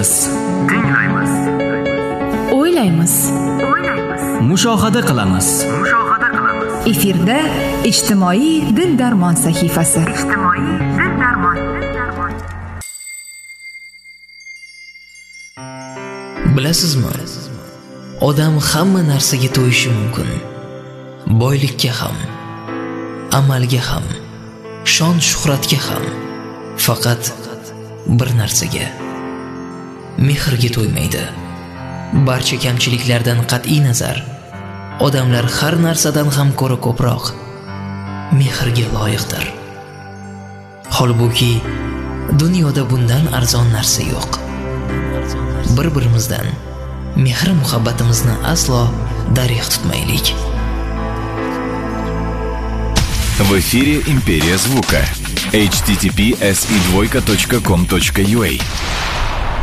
tinglaymiz, o'ylaymiz, mushohada qilamiz. efirda ijtimoiy dil darmon sahifasi. Bilasizmi? Odam hamma narsaga to'yishi mumkin. Boylikka ham, amalga ham, shon-shuhratga ham. Faqat bir narsaga, mehrga to'ymaydi. Barcha kamchiliklardan qat'iy nazar, odamlar har narsadan ham ko'ra ko'proq mehrga loyiqdir. Holbuki dunyoda bundan arzon narsa yo'q. Bir-birimizdan mehr-muhabbatimizni aslo darig' tutmaylik. В эфире «Империя звука». https://com.ua